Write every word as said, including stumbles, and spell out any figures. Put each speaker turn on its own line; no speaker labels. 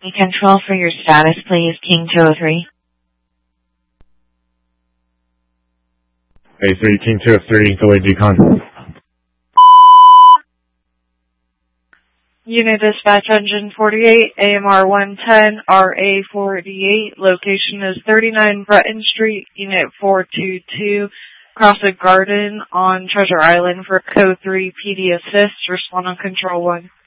Control for your status, please, King two oh three.
A three, King two oh three, delay decon.
Unit Dispatch Engine forty-eight, A M R one ten, R A forty-eight, location is thirty-nine Breton Street, Unit four two two, Crossed Garden on Treasure Island for Code three P D Assist, respond on Control one.